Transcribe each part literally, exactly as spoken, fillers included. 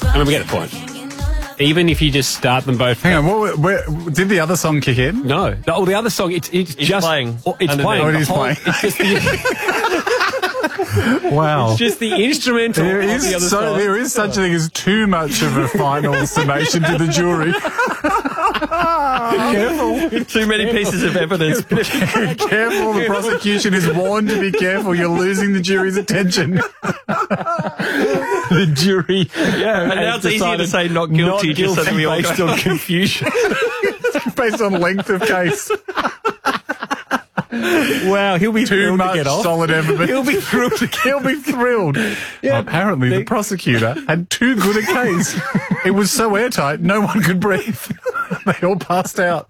I mean, we get the point. Even if you just start them both. Hang on, what, where, did the other song kick in? No. The, oh, the other song, it's, it's It's just... playing. Oh, it's Underneath. playing. Oh, it The is whole- playing. It's just the, Wow. it's just the instrumental There of the is, other so, song. there is such a thing as too much of a final summation to the jury. Careful. Too many pieces of evidence. Careful, the prosecution is warned to be careful. You're losing the jury's attention. The jury. Yeah, and now it's easier to say not guilty, Not just so guilty that we all based go. on confusion. Based on length of case. Wow, he'll be Too thrilled much to get off. solid evidence. He'll be thrilled to He'll be thrilled. Yeah, Apparently, the they- prosecutor had too good a case. It was so airtight, no one could breathe. They all passed out.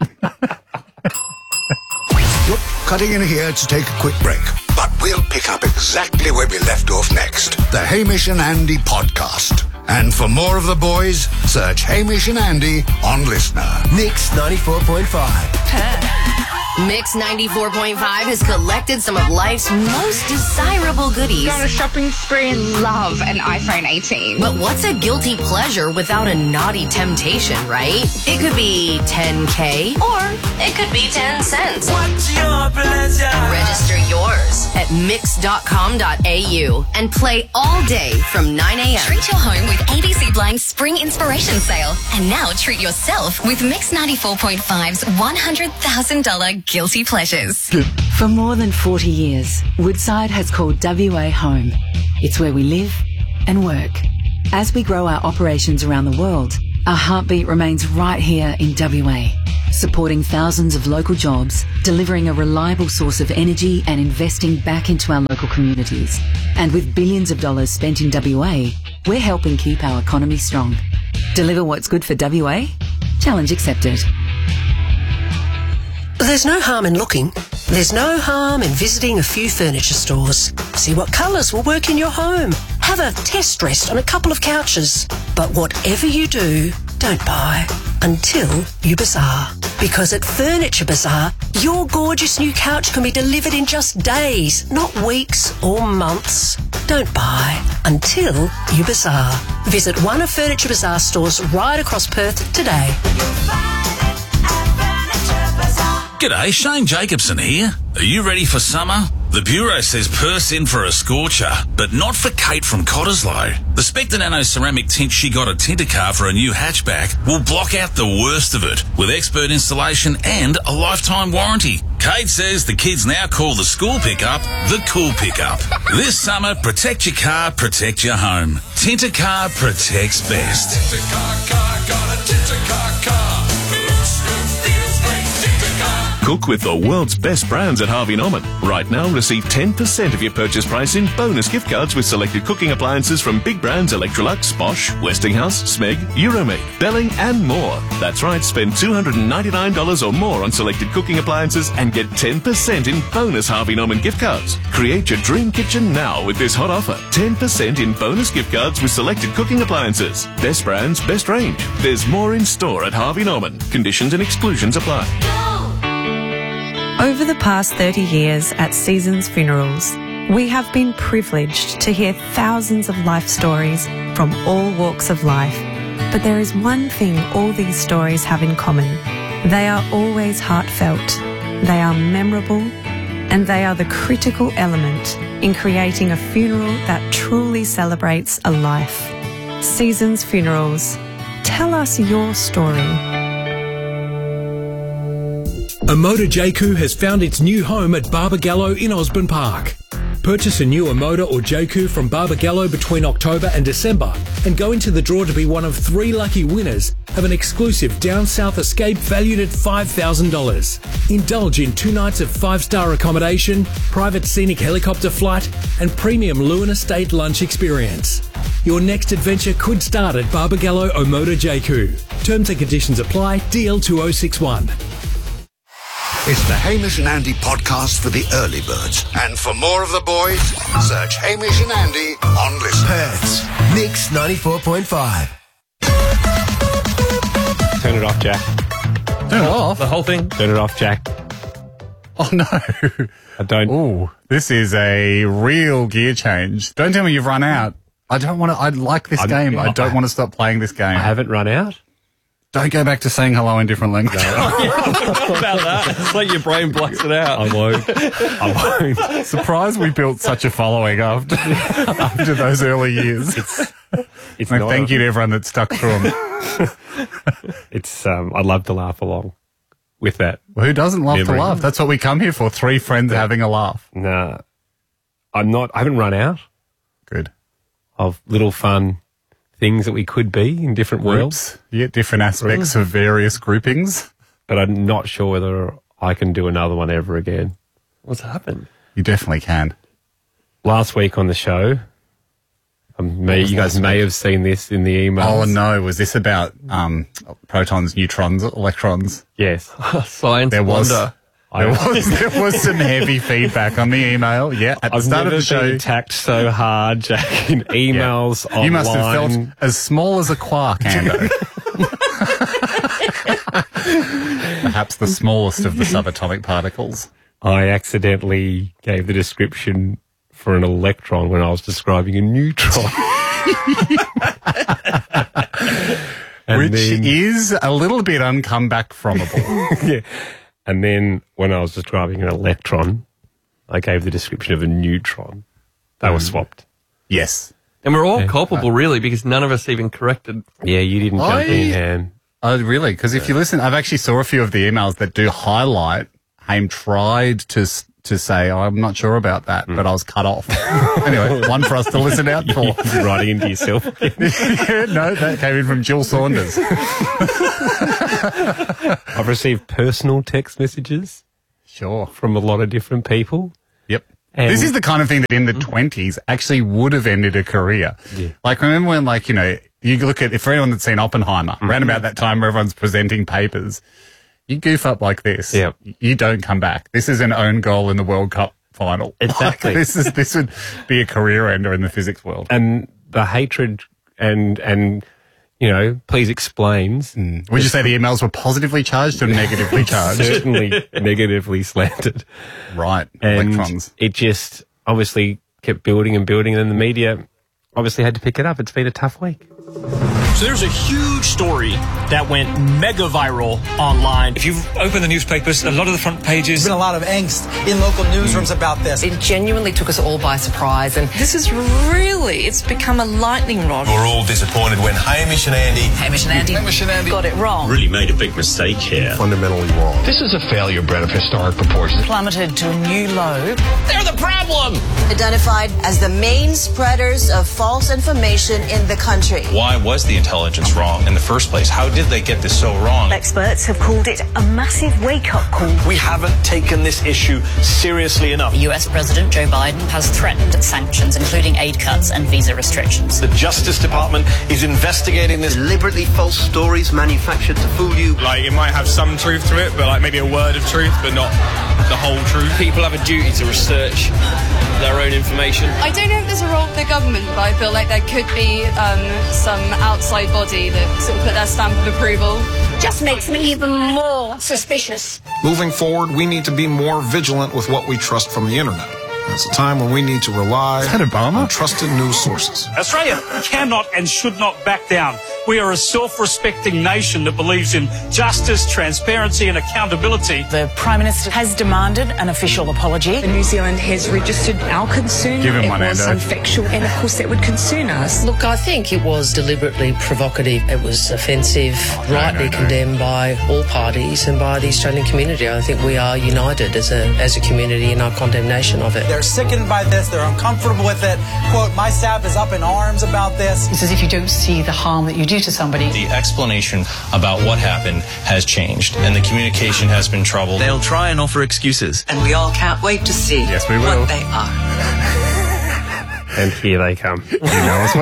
Look, cutting in here to take a quick break. But we'll pick up exactly where we left off next. The Hamish and Andy podcast. And for more of the boys, search Hamish and Andy on Listener. Mix ninety-four point five. Mix ninety-four point five has collected some of life's most desirable goodies. Go on a shopping spree and love an iPhone eighteen. But what's a guilty pleasure without a naughty temptation, right? It could be ten K or it could be ten cents. What's your pleasure? Register yours at mix dot com dot a u and play all day from nine a.m. Treat your home with A B C Blind's Spring Inspiration Sale. And now treat yourself with Mix ninety-four point five's one hundred thousand dollars Guilty Pleasures. For more than forty years, Woodside has called W A home. It's where we live and work. As we grow our operations around the world, our heartbeat remains right here in W A, supporting thousands of local jobs, delivering a reliable source of energy and investing back into our local communities. And with billions of dollars spent in W A, we're helping keep our economy strong. Deliver what's good for W A? Challenge accepted. There's no harm in looking. There's no harm in visiting a few furniture stores. See what colours will work in your home. Have a test rest on a couple of couches. But whatever you do, don't buy until you bazaar. Because at Furniture Bazaar, your gorgeous new couch can be delivered in just days, not weeks or months. Don't buy until you bazaar. Visit one of Furniture Bazaar stores right across Perth today. G'day, Shane Jacobson here. Are you ready for summer? The Bureau says Perth's in for a scorcher, but not for Kate from Cottesloe. The Spectre Nano ceramic tint she got at Tintercar for a new hatchback will block out the worst of it with expert installation and a lifetime warranty. Kate says the kids now call the school pickup the cool pickup. This summer, protect your car, protect your home. Tintercar protects best. Tintercar car, got a Tintercar car. Looks good, feels great, Tintercar. Cook with the world's best brands at Harvey Norman. Right now, receive ten percent of your purchase price in bonus gift cards with selected cooking appliances from big brands Electrolux, Bosch, Westinghouse, Smeg, Euromate, Belling and more. That's right, spend two hundred ninety-nine dollars or more on selected cooking appliances and get ten percent in bonus Harvey Norman gift cards. Create your dream kitchen now with this hot offer. ten percent in bonus gift cards with selected cooking appliances. Best brands, best range. There's more in store at Harvey Norman. Conditions and exclusions apply. Over the past thirty years at Seasons Funerals, we have been privileged to hear thousands of life stories from all walks of life. But there is one thing all these stories have in common. They are always heartfelt, they are memorable, and they are the critical element in creating a funeral that truly celebrates a life. Seasons Funerals. Tell us your story. Omoda Jaku has found its new home at Barbagallo in Osborne Park. Purchase a new Omoda or Jaku from Barbagallo between October and December and go into the draw to be one of three lucky winners of an exclusive down south escape valued at five thousand dollars. Indulge in two nights of five-star accommodation, private scenic helicopter flight and premium Lewin Estate lunch experience. Your next adventure could start at Barbagallo Omoda Jaku. Terms and conditions apply. D L two oh six one. It's the Hamish and Andy podcast for the early birds. And for more of the boys, search Hamish and Andy on Listen. Perth's Mix ninety-four point five. Turn it off, Jack. Turn it off? The whole thing? Turn it off, Jack. Oh, no. I don't. Ooh, this is a real gear change. Don't tell me you've run out. I don't want to. I like this I'm- game. I don't I- want to stop playing this game. I haven't run out. Don't go back to saying hello in different languages. What about that? It's like your brain blocks it out. I won't. I won't. Surprised we built such a following after after those early years. It's, it's And not thank a- you to everyone that stuck through them. It's. Um, I love to laugh along with that. Well, who doesn't love memory. to laugh? That's what we come here for. Three friends having a laugh. Nah, I'm not. I haven't run out Good. of little fun things that we could be in different worlds, Groups. You get different aspects of various groupings. but I'm not sure whether I can do another one ever again. What's happened? You definitely can. Last week on the show, um, may, was you guys last may week? have seen this in the emails. Oh, no. Was this about um, protons, neutrons, electrons? Yes. Science There was, wonder. I there was there was some heavy feedback on the email. Yeah, at the I've start never of the show. been attacked so hard, Jack, in emails online. You must have felt as small as a quark, Ando. Perhaps the smallest of the subatomic particles. I accidentally gave the description for an electron when I was describing a neutron. And Which then- is a little bit uncomeback fromable. yeah. And then when I was describing an electron, I gave the description of a neutron. They were swapped. Yes. And we're all culpable, really, because none of us even corrected. Yeah, you didn't jump I- in, Ham. Oh, really? Because if you listen, I've actually saw a few of the emails that do highlight. Haim tried to s- to say, oh, I'm not sure about that, but I was cut off. Anyway, one for us to listen out for. You're writing into yourself. Yeah, no, that came in from Jill Saunders. I've received personal text messages Sure. from a lot of different people. Yep. And- this is the kind of thing that in the twenties actually would have ended a career. Yeah. Like, remember when, like, you know, you look at, for anyone that's seen Oppenheimer, Mm-hmm. around about that time where everyone's presenting papers, you goof up like this. Yep. You don't come back. This is an own goal in the World Cup final. Exactly. Like, this is, this would be a career ender in the physics world. And the hatred and, and you know, please explains. Would you say the emails were positively charged or negatively charged? Certainly negatively slanted. Right. And Electrons. it just obviously kept building and building, and then the media obviously had to pick it up. It's been a tough week. So there's a huge story that went mega viral online. If you've opened the newspapers, a lot of the front pages. There's been a lot of angst in local newsrooms about this. It genuinely took us all by surprise, and This is really, it's become a lightning rod. We're all disappointed when Hamish and Andy... Hamish and Andy, Hamish and Andy got it wrong. Really made a big mistake here. fundamentally wrong. This is a failure bred of historic proportions. Plummeted to a new low. They're the problem! Identified as the main spreaders of false information in the country. Why was the intelligence wrong in the first place? How did they get this so wrong? Experts have called it a massive wake-up call. We haven't taken this issue seriously enough. U S President Joe Biden has threatened sanctions, including aid cuts and visa restrictions. The Justice Department is investigating this. Deliberately false stories manufactured to fool you. Like, it might have some truth to it, but like maybe a word of truth, but not the whole truth. People have a duty to research their own information. I don't know if there's a role for the government, but I feel like there could be um, some outside body that sort of put their stamp of approval. Just makes me even more suspicious. Moving forward, we need to be more vigilant with what we trust from the internet. It's a time when we need to rely on trusted news sources. Australia cannot and should not back down. We are a self-respecting nation that believes in justice, transparency and accountability. The Prime Minister has demanded an official apology. New Zealand has registered our concern. Give him it one, was Ando. unfactual, and of course that would concern us. Look, I think it was deliberately provocative. It was offensive, no, rightly no, no. condemned by all parties and by the Australian community. I think we are united as a as a community in our condemnation of it. They're sickened by this. They're uncomfortable with it. Quote, my staff is up in arms about this. It's as if you don't see the harm that you do to somebody. The explanation about what happened has changed, and the communication has been troubled. They'll try and offer excuses. And we all can't wait to see Yes, we will. what they are. And here they come. You know as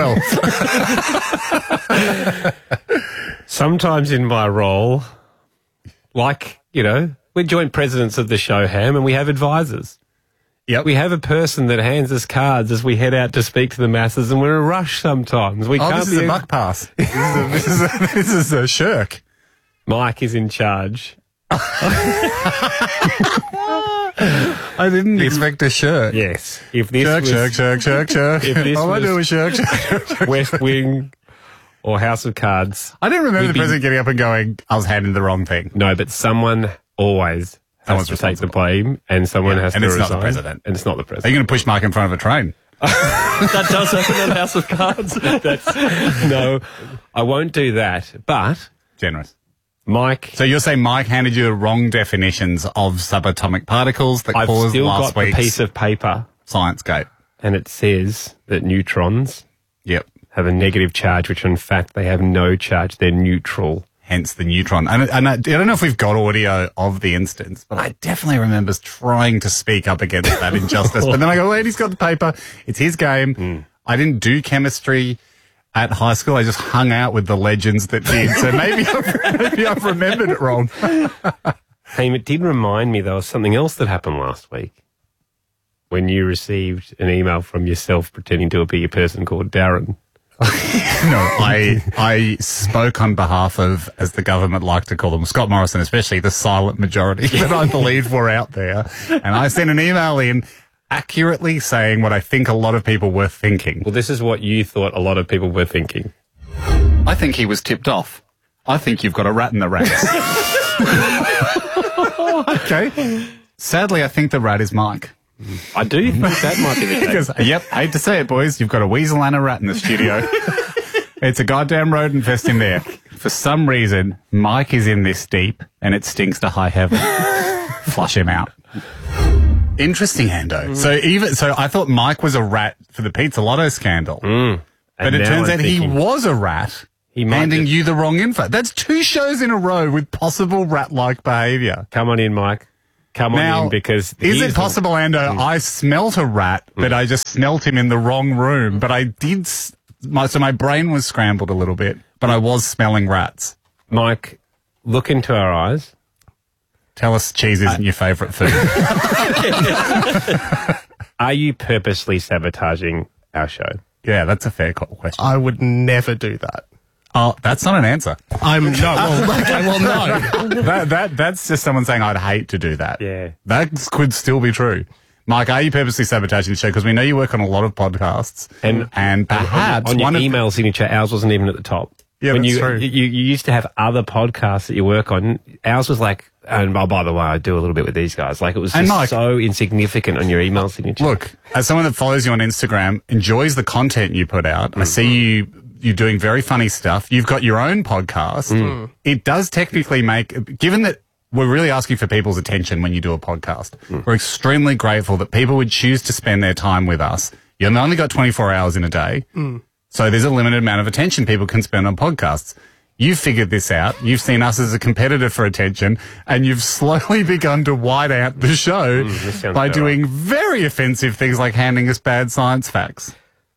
well. Sometimes in my role, like, you know, we're joint presidents of the show, Ham, and we have advisors. Yep. We have a person that hands us cards as we head out to speak to the masses, and we're in a rush sometimes. We Oh, can't this is be a muck pass. This is a, this is a, this is a shirk. Mike is in charge. I didn't expect a shirt. Yes. If this Shirk, was, shirk, shirk, shirk, shirk. If this All I was do is shirk, shirk, shirk. West Wing or House of Cards. I didn't remember we'd the be- president getting up and going, I was handing the wrong thing. No, but someone always has Someone's to take the blame, and someone Yeah, has and to it's resign. not the president. And it's not the Are president. you going to push Mike in front of a train? That does happen at House of Cards. That's, no, I won't do that. But Generous. Mike, So you're saying Mike handed you the wrong definitions of subatomic particles that I've caused still last got the week's piece of paper, ScienceGate. and it says that neutrons Yep. have a negative charge, which in fact they have no charge. They're neutral. Hence the neutron. And, and I, I don't know if we've got audio of the instance, but I definitely remember trying to speak up against that injustice. But then I go, wait, he's got the paper. It's his game. Mm. I didn't do chemistry at high school. I just hung out with the legends that did. So maybe I've, maybe I've remembered it wrong. Hey, it did remind me, though, of something else that happened last week when you received an email from yourself pretending to be a person called Darren. No, I I spoke on behalf of, as the government like to call them, Scott Morrison, especially the silent majority that I believe were out there. And I sent an email in accurately saying what I think a lot of people were thinking. Well, this is what you thought a lot of people were thinking. I think he was tipped off. I think you've got a rat in the ranks. Okay. Sadly, I think the rat is Mike. I do think that might be the case. Because, yep, hate to say it, boys, you've got a weasel and a rat in the studio. It's a goddamn rodent fest in there. For some reason, Mike is in this deep, and it stinks to high heaven. Flush him out. Interesting, Ando. So even so, I thought Mike was a rat for the Pizza Lotto scandal, Mm. but And it now turns I'm out he thinking- was a rat. He might handing just- you the wrong info. That's two shows in a row with possible rat-like behaviour. Come on in, Mike. Come on Now, in, because is he's it the- possible, Ando? I smelt a rat, but I just smelt him in the wrong room. But I did, s- my, so my brain was scrambled a little bit, but I was smelling rats. Mike, look into our eyes. Tell us cheese isn't your favourite food. Are you purposely sabotaging our show? Yeah, that's a fair co- question. I would never do that. Oh, that's not an answer. I'm no. Well, okay, well, no. that, that, that's just someone saying I'd hate to do that. Yeah. That could still be true. Mike, are you purposely sabotaging the show? Because we know you work on a lot of podcasts. And, and perhaps on your one of email signature, ours wasn't even at the top. Yeah, when that's you, true. You, you used to have other podcasts that you work on. Ours was like, and oh, by the way, I do a little bit with these guys. Like, it was And just Mike- so insignificant on your email signature. Look, as someone that follows you on Instagram, enjoys the content you put out, I see you you're doing very funny stuff. You've got your own podcast. Mm. It does technically make, given that we're really asking for people's attention when you do a podcast, Mm. we're extremely grateful that people would choose to spend their time with us. You've only got twenty-four hours in a day. Mm. So there's a limited amount of attention people can spend on podcasts. You've figured this out. You've seen us as a competitor for attention, and you've slowly begun to wide out the show Mm, this sounds by about doing very offensive things like handing us bad science facts.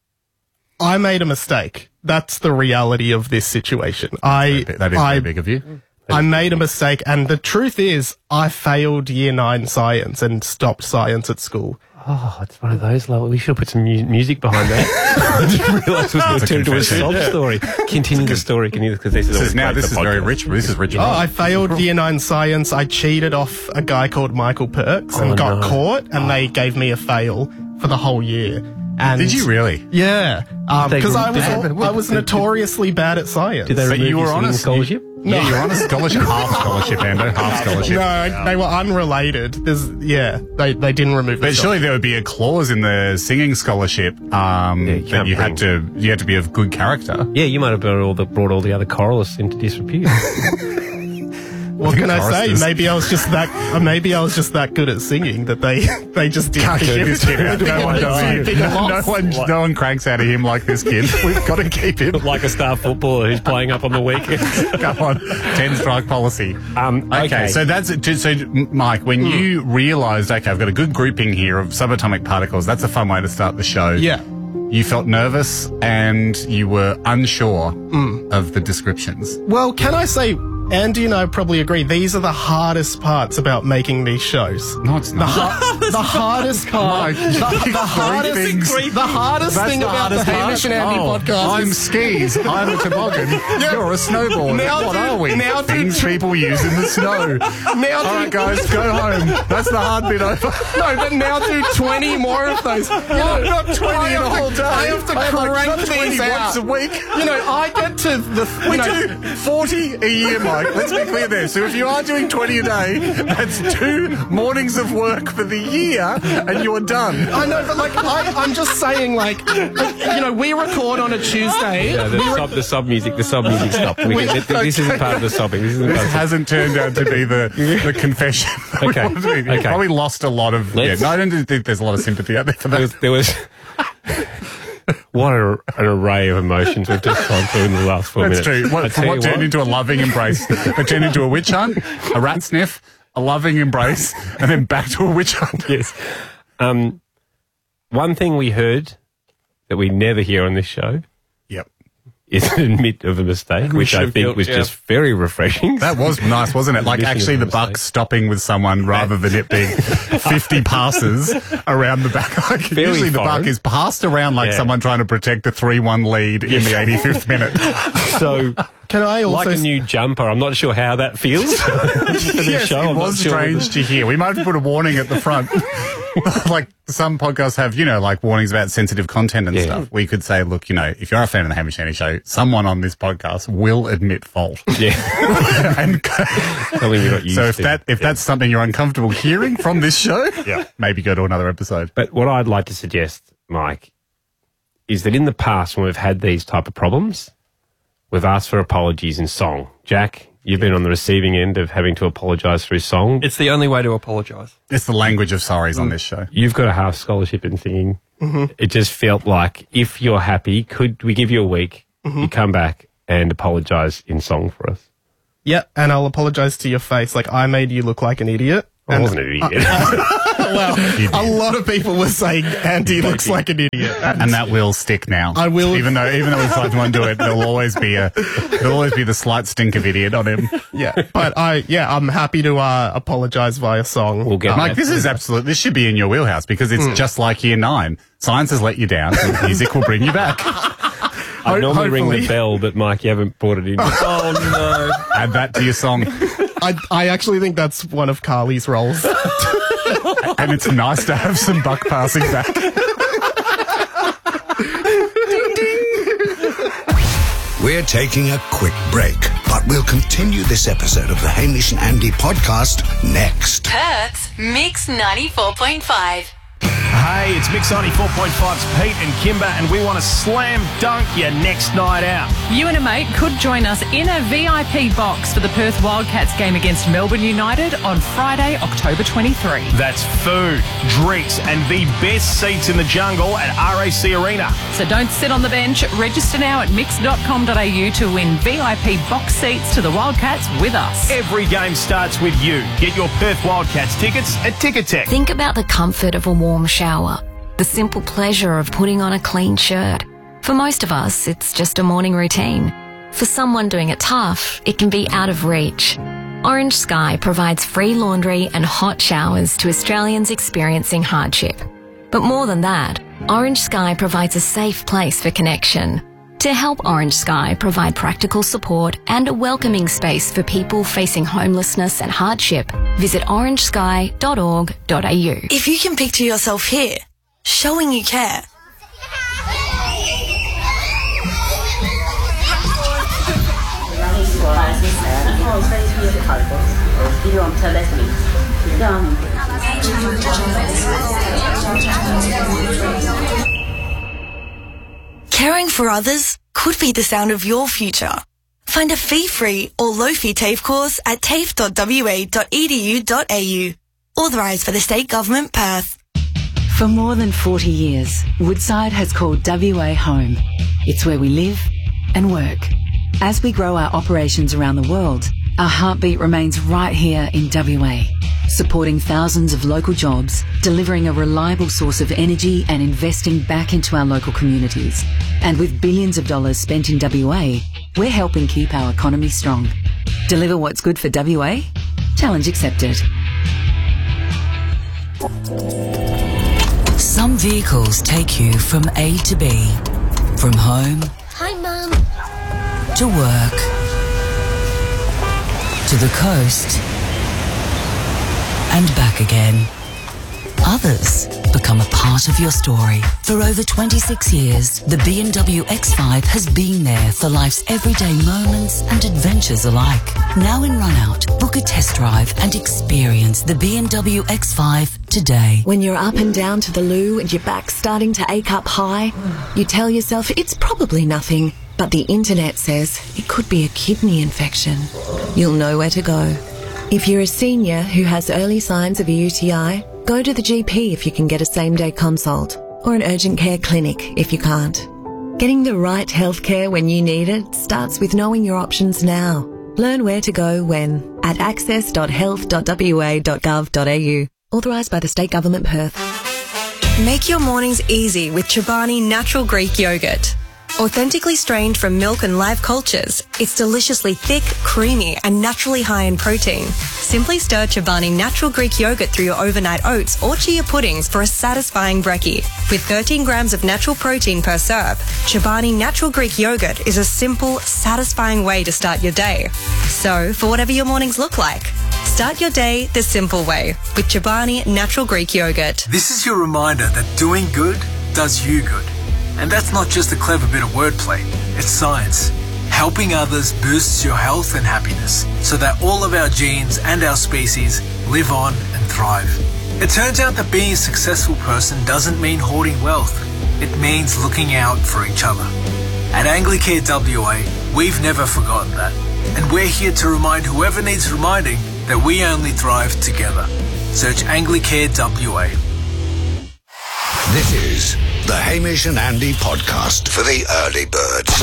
I made a mistake. That's the reality of this situation. I That is I, very big of you. I made a mistake, and the truth is, I failed year nine science and stopped science at school. Oh, it's one of those. Like, we should put some mu- music behind that. I didn't realise it was going to turn into a confession. sob story. Continue the story. Can you? Because this is, This always is now, great this for is very podcasts. rich. This is rich. Oh, I failed year nine science. I cheated off a guy called Michael Perks and Oh, got no. caught, and they gave me a fail for the whole year. And Did you really? Yeah, They- because I was did they- I was notoriously bad at science. Did they So remove you your were on singing a scholarship? Yeah, you're on a scholarship, half scholarship, Ando, half scholarship. No, they were unrelated. There's yeah, they they didn't remove. But the surely there would be a clause in the singing scholarship um, Yeah, you that can't you had to you had to be of good character. Yeah, you might have brought all the, brought all the other choralists into disrepute. What can I say? Choristers. Maybe I was just that. uh, Maybe I was just that good at singing that they they just didn't Can't give keep it this to kid me. out. No one It's does too it. big a No loss. one, no one cranks out of him like this kid. We've got to keep him. Like a star footballer who's playing up on the weekend. Come on, ten strike policy. Um, Okay, okay. so that's it. So, Mike, when you realised, okay, I've got a good grouping here of subatomic particles. That's a fun way to start the show. Yeah. You felt nervous and you were unsure of the descriptions. Well, can I say Andy and I probably agree, these are the hardest parts about making these shows. No, it's The, not. ha- the hardest part. Mike, the, you the hardest, things. the hardest That's thing the about hardest the Hamish part. and Andy Oh, podcast I'm is skis. I'm a toboggan. You're a snowboard. Now what do- are we? now do- Things people use in the snow. Now All do- right, guys, go home. That's the hard bit over. No, but now do twenty more of those. You know, not twenty I in a have whole to- day. I have to I have like crank not twenty these out. once a week. You know, I get to the. We you know, do forty a year, Mike. Let's be clear there. So if you are doing twenty a day, that's two mornings of work for the year, and you're done. I know, but like, I, I'm just saying, like, you know, we record on a Tuesday. Yeah, the We re- sub, the sub music, the sub music stopped. We, Wait, th- th- this isn't part of the sobbing. This isn't This part of the hasn't turned out to be the, the confession. that we Okay. wanted to be. Okay. Probably lost a lot of. Yeah, Let's- no, I don't think there's a lot of sympathy out there for There that. was, there was what a, an array of emotions we've just gone through in the last four That's minutes. true. I What, tell from what you turned into a loving embrace, it turned into a witch hunt, a rat sniff, a loving embrace, and then back to a witch hunt. Yes. Um, one thing we heard that we never hear on this show Yep. is an admit of a mistake, which I should think feel- was yeah. just very refreshing. That was nice, wasn't it? Like Admission actually of a the buck mistake. stopping with someone rather than it being fifty passes around the back. Like Very usually the foreign. buck is passed around like Yeah. someone trying to protect a three one lead in the eighty-fifth minute. So, Can I like also a new jumper, I'm not sure how that feels for this Yes, show. it I'm not was sure strange whether- to hear. We might have to put a warning at the front. Like some podcasts have, you know, like warnings about sensitive content and Yeah. stuff. We could say, look, you know, if you're a fan of the Hamish Andy Show, someone on this podcast will admit fault. Yeah. and Something we're not used so if to. that if Yeah. that's something you're uncomfortable hearing from this show, yeah, maybe go to another episode. But what I'd like to suggest, Mike, is that in the past when we've had these type of problems, we've asked for apologies in song. Jack, you've been on the receiving end of having to apologise through song. It's the only way to apologise. It's the language of sorries on this show. You've got a half scholarship in singing. Mhm. It just felt like if you're happy, could we give you a week, you come back and apologise in song for us? Yeah, and I'll apologise to your face. Like, I made you look like an idiot. I And- wasn't an idiot. Well, a lot of people were saying Andy looks like an idiot. And that will stick now. I will- even though even though we tried to undo it, there'll always be a there'll always be the slight stink of idiot on him. Yeah, but I yeah, I'm happy to uh, apologise via song. We'll get Mike, that. this is absolute. This should be in your wheelhouse because it's just like year nine. Science has let you down, and music will bring you back. I normally ring hopefully. the bell, but Mike, you haven't brought it in. Oh no. Add that to your song, I, I actually think that's one of Carly's roles. and it's nice to have some buck passing back. We're taking a quick break, but we'll continue this episode of the Hamish and Andy podcast next. Perth's Mix ninety-four point five. Hey, it's Mix ninety-four point five's Pete and Kimber, and we want to slam dunk your next night out. You and a mate could join us in a V I P box for the Perth Wildcats game against Melbourne United on Friday, October twenty-third. That's food, drinks, and the best seats in the jungle at R A C Arena. So don't sit on the bench. Register now at mix dot com dot a u to win V I P box seats to the Wildcats with us. Every game starts with you. Get your Perth Wildcats tickets at Ticketek. Think about the comfort of a warm shower, the simple pleasure of putting on a clean shirt. For most of us, it's just a morning routine. For someone doing it tough, it can be out of reach. Orange Sky provides free laundry and hot showers to Australians experiencing hardship. But more than that, Orange Sky provides a safe place for connection. To help Orange Sky provide practical support and a welcoming space for people facing homelessness and hardship, visit orange sky dot org dot a u. If you can picture yourself here, showing you care. Caring for others could be the sound of your future. Find a fee-free or low-fee TAFE course at tafe dot w a dot e d u dot a u. Authorised by the State Government, Perth. For more than forty years, Woodside has called W A home. It's where we live and work. As we grow our operations around the world, our heartbeat remains right here in W A, supporting thousands of local jobs, delivering a reliable source of energy and investing back into our local communities. And with billions of dollars spent in W A, we're helping keep our economy strong. Deliver what's good for W A? Challenge accepted. Some vehicles take you from A to B, from home Hi, Mum. to work, to the coast, and back again. Others become a part of your story. For over twenty-six years, the B M W X five has been there for life's everyday moments and adventures alike. Now in Runout, book a test drive and experience the B M W X five today. When you're up and down to the loo and your back's starting to ache up high, you tell yourself it's probably nothing, but the internet says it could be a kidney infection. You'll know where to go. If you're a senior who has early signs of a U T I, go to the G P if you can get a same-day consult, or an urgent care clinic if you can't. Getting the right healthcare when you need it starts with knowing your options now. Learn where to go when at access dot health dot w a dot gov dot a u. Authorised by the State Government, Perth. Make your mornings easy with Chobani Natural Greek Yogurt. Authentically strained from milk and live cultures, it's deliciously thick, creamy, and naturally high in protein. Simply stir Chobani Natural Greek Yogurt through your overnight oats or chia puddings for a satisfying brekkie. With thirteen grams of natural protein per serve, Chobani Natural Greek Yogurt is a simple, satisfying way to start your day. So, for whatever your mornings look like, start your day the simple way with Chobani Natural Greek Yogurt. This is your reminder that doing good does you good. And that's not just a clever bit of wordplay, it's science. Helping others boosts your health and happiness so that all of our genes and our species live on and thrive. It turns out that being a successful person doesn't mean hoarding wealth. It means looking out for each other. At Anglicare W A, we've never forgotten that. And we're here to remind whoever needs reminding that we only thrive together. Search Anglicare W A. This is the Hamish and Andy podcast for the early birds.